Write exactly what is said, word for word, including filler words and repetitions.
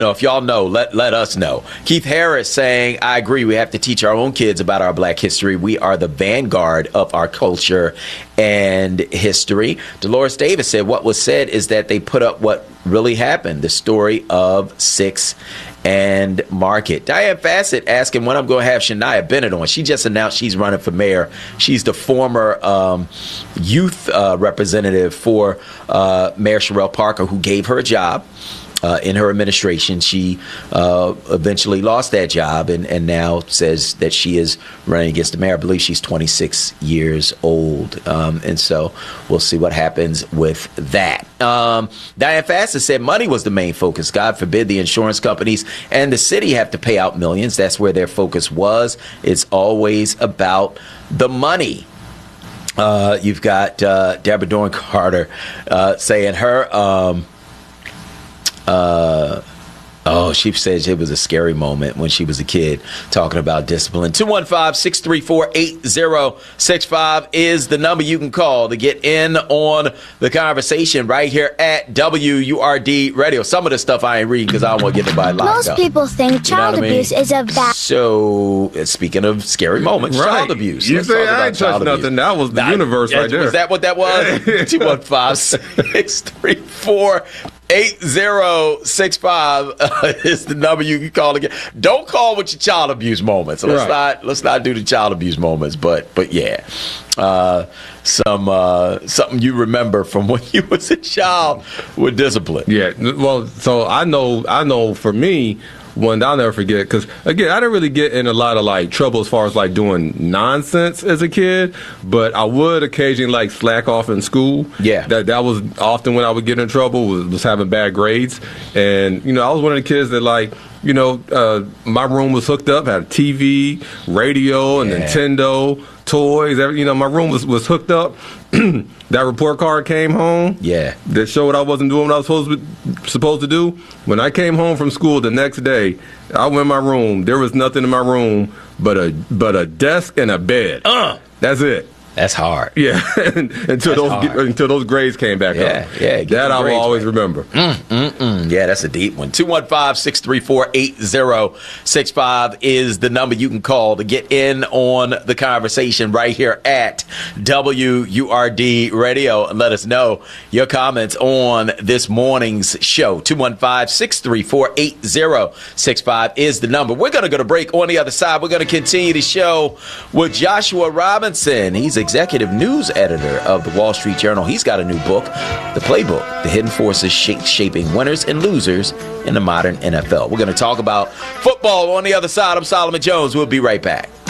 know, if y'all know, let let us know. Keith Harris saying, I agree, we have to teach our own kids about our black history. We are the vanguard of our culture and history. Dolores Davis said, what was said is that they put up what really happened, the story of Six and Market. Diane Fassett asking when I'm going to have Shania Bennett on. She just announced she's running for mayor. She's the former um, youth uh, representative for uh, Mayor Sherrell Parker, who gave her a job. Uh, in her administration, she uh, eventually lost that job and, and now says that she is running against the mayor. I believe she's twenty-six years old. Um, and so we'll see what happens with that. Um, Diane Fassett said money was the main focus. God forbid the insurance companies and the city have to pay out millions. That's where their focus was. It's always about the money. Uh, you've got uh, Deborah Dorn Carter uh, saying her... Um, Uh, oh, she says it was a scary moment when she was a kid talking about discipline. two one five, six three four, eight zero six five is the number you can call to get in on the conversation right here at W U R D Radio. Some of the stuff I ain't reading because I don't want to get nobody locked Most up. Most people think child you know abuse I mean? is a bad... So, speaking of scary moments, right. child abuse. You Let's say talk I ain't touched nothing. That was the that, universe right there. Was that what that was? two one five, six three four, eight zero six five uh, is the number you can call again. Don't call with your child abuse moments. Let's right. not let's not do the child abuse moments. But but yeah, uh, some uh, something you remember from when you was a child with discipline. Yeah. Well, so I know I know for me. One I'll never forget, because again I didn't really get in a lot of like trouble as far as like doing nonsense as a kid, but I would occasionally like slack off in school. Yeah, that that was often when I would get in trouble, was, was having bad grades. And you know, I was one of the kids that like, you know, uh, my room was hooked up, had a T V, radio, and yeah. Nintendo, toys. Every, you know, my room was, was hooked up. That report card came home. Yeah, that showed I wasn't doing what I was supposed to supposed to do. When I came home from school the next day, I went in my room. There was nothing in my room but a but a desk and a bed. Uh, That's it. That's hard. Yeah, until that's those hard. until those grades came back yeah, up. Yeah, yeah. That I will always right. remember. Mm, mm, mm. Yeah, that's a deep one. two one five, six three four, eight zero six five is the number you can call to get in on the conversation right here at W U R D Radio and let us know your comments on this morning's show. two one five, six three four, eight zero six five is the number. We're going to go to break. On the other side, we're going to continue the show with Joshua Robinson. He's executive news editor of the Wall Street Journal. He's got a new book, The Playbook, The Hidden Forces Shaping Winners and Losers in the Modern N F L. We're going to talk about football on the other side. I'm Solomon Jones. We'll be right back.